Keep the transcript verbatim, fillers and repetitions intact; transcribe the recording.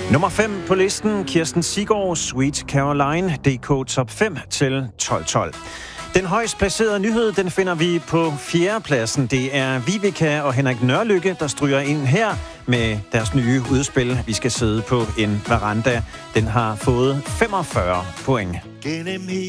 Nummer fem på listen, Kirsten Siggaard, Sweet Caroline, D K Top fem til tolv tolv. Den højst placerede nyhed, den finder vi på fjerdepladsen. Det er Viveka og Henrik Nørlykke, der stryger ind her med deres nye udspil. Vi skal sidde på en veranda. Den har fået femogfyrre point.